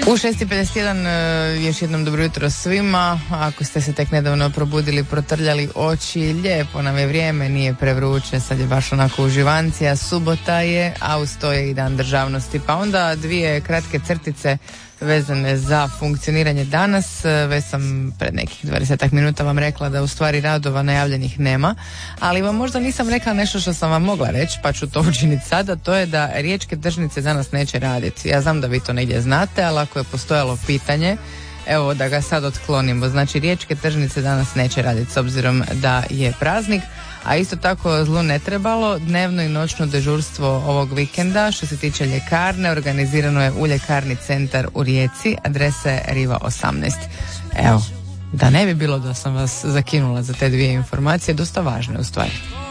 U 6:51 još jednom dobro jutro svima. Ako ste se tek nedavno probudili, protrljali oči, lijepo nam je vrijeme, nije prevruće, sad je baš onako uživancija, subota je, a uz to je i dan državnosti. Pa onda dvije kratke crtice vezane za funkcioniranje danas. Već sam pred nekih 20 minuta vam rekla da u stvari radova najavljenih nema, ali vam možda nisam rekla nešto što sam vam mogla reći, pa ću to učiniti sada. To je da riječke tržnice danas neće raditi. Ja znam da vi to negdje znate, ali ako je postojalo pitanje, evo da ga sad otklonimo. Znači riječke tržnice danas neće raditi s obzirom da je praznik, a isto tako zlu ne trebalo. Dnevno i noćno dežurstvo ovog vikenda što se tiče ljekarne organizirano je u ljekarni Centar u Rijeci, adrese Riva 18. Evo, da ne bi bilo da sam vas zakinula za te dvije informacije, dosta važne u stvari.